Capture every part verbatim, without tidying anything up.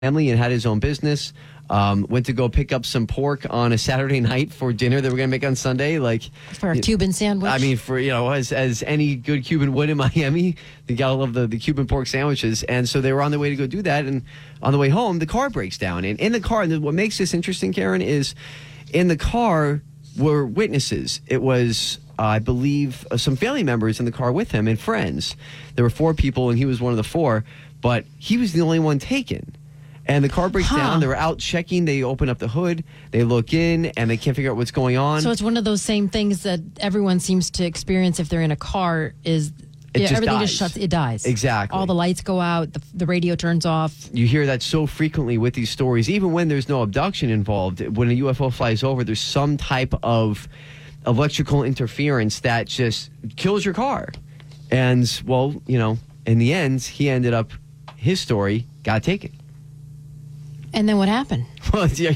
family and had his own business. Um, went to go pick up some pork on a Saturday night for dinner that we're going to make on Sunday. Like for a Cuban sandwich. I mean, for, you know, as as any good Cuban would in Miami, you got to love the, the Cuban pork sandwiches. And so they were on their way to go do that. And on the way home, the car breaks down. And in the car, and what makes this interesting, Karen, is in the car were witnesses. It was, uh, I believe, uh, some family members in the car with him and friends. There were four people, and he was one of the four. But he was the only one taken. And the car breaks huh. down. They're out checking. They open up the hood. They look in, and they can't figure out what's going on. So it's one of those same things that everyone seems to experience if they're in a car is it yeah, just everything dies. just shuts. It dies. Exactly. All the lights go out. The, the radio turns off. You hear that so frequently with these stories. Even when there's no abduction involved, when a U F O flies over, there's some type of electrical interference that just kills your car. And, well, you know, in the end, he ended up, his story got taken. And then what happened? Well, you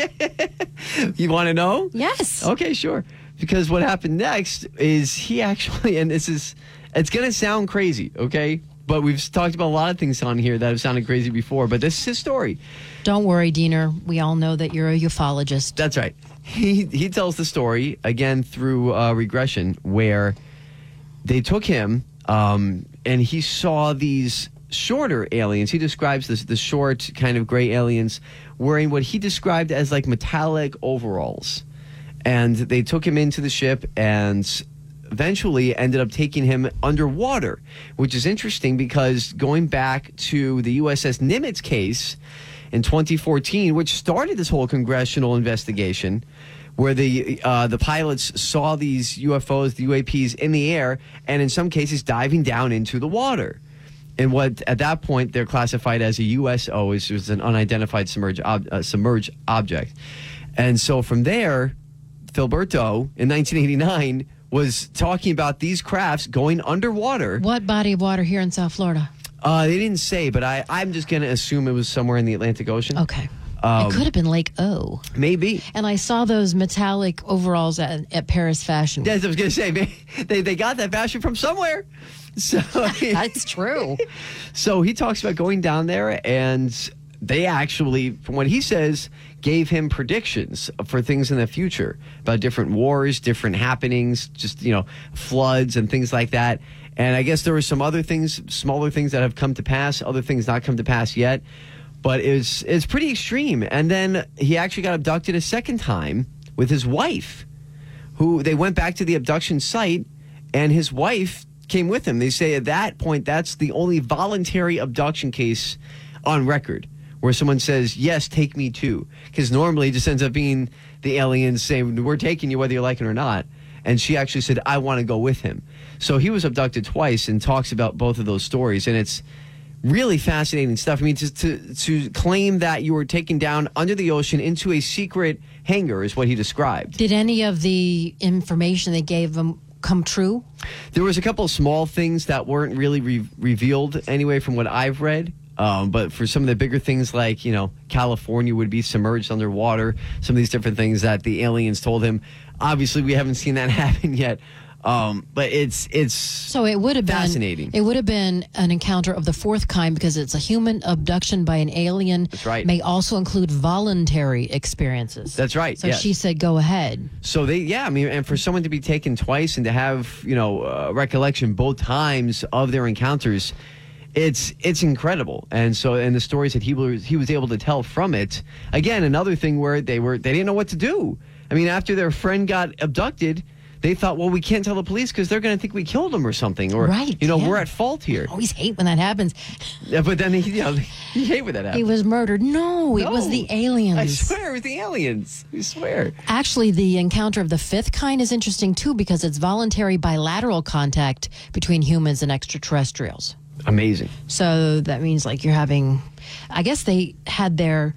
want to know? Yes. Okay, sure. Because what happened next is he actually, and this is, it's going to sound crazy, okay? But we've talked about a lot of things on here that have sounded crazy before, but this is his story. Don't worry, Diener. We all know that you're a ufologist. That's right. He he tells the story, again, through uh, regression, where they took him, um, and he saw these shorter aliens. He describes this, the short kind of gray aliens wearing what he described as like metallic overalls. And they took him into the ship and eventually ended up taking him underwater, which is interesting because going back to the U S S Nimitz case in twenty fourteen, which started this whole congressional investigation, where the uh, the pilots saw these U F Os, the U A Ps in the air, and in some cases diving down into the water. And what, at that point, they're classified as a U S O, which is an unidentified submerged, ob- uh, submerged object. And so from there, Filberto, in nineteen eighty-nine, was talking about these crafts going underwater. What body of water here in South Florida? Uh, they didn't say, but I, I'm just going to assume it was somewhere in the Atlantic Ocean. Okay. Um, it could have been Lake O. Maybe. And I saw those metallic overalls at, at Paris Fashion Week. Yes, I was going to say, they, they got that fashion from somewhere. So That's true. So he talks about going down there, and they actually, from what he says, gave him predictions for things in the future about different wars, different happenings, just, you know, floods and things like that. And I guess there were some other things, smaller things that have come to pass, other things not come to pass yet. But it's it's pretty extreme. And then he actually got abducted a second time with his wife, who they went back to the abduction site, and his wife came with him. They say at that point, that's the only voluntary abduction case on record where someone says, yes, take me too. Because normally it just ends up being the aliens saying, we're taking you whether you like it or not. And she actually said, I want to go with him. So he was abducted twice and talks about both of those stories. And it's really fascinating stuff. I mean, to, to, to claim that you were taken down under the ocean into a secret hangar is what he described. Did any of the information they gave him come true? There was a couple of small things that weren't really re- revealed anyway from what I've read. Um, but for some of the bigger things like, you know, California would be submerged underwater, some of these different things that the aliens told him. Obviously, we haven't seen that happen yet. Um, but it's it's so it would have fascinating. Been, it would have been an encounter of the fourth kind because it's a human abduction by an alien. That's right. May also include voluntary experiences. That's right. So yes. she said, "Go ahead." So they, yeah, I mean, and for someone to be taken twice and to have, you know, uh, recollection both times of their encounters, it's it's incredible. And so, and the stories that he was he was able to tell from it. Again, another thing where they were they didn't know what to do. I mean, after their friend got abducted, they thought, well, we can't tell the police because they're going to think we killed him or something. Or, right, you know, yeah. we're at fault here. I always hate when that happens. Yeah, but then, he, you know, you hate when that happens. He was murdered. No, it No, was the aliens. I swear, it was the aliens. I swear. Actually, the encounter of the fifth kind is interesting, too, because it's voluntary bilateral contact between humans and extraterrestrials. Amazing. So that means, like, you're having... I guess they had their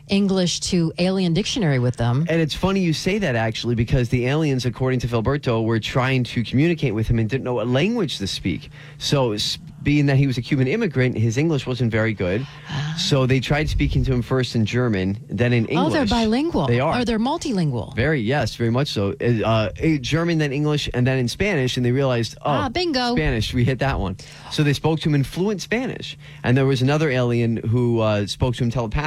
English to Alien Dictionary with them. And it's funny you say that, actually, because the aliens, according to Filberto, were trying to communicate with him and didn't know what language to speak. So, being that he was a Cuban immigrant, his English wasn't very good. So they tried speaking to him first in German, then in English. Oh, they're bilingual. They are. Or they're multilingual. Very, yes, very much so. Uh, German, then English, and then in Spanish, and they realized, oh, Ah, bingo. Spanish, we hit that one. So they spoke to him in fluent Spanish. And there was another alien who uh, spoke to him telepathically.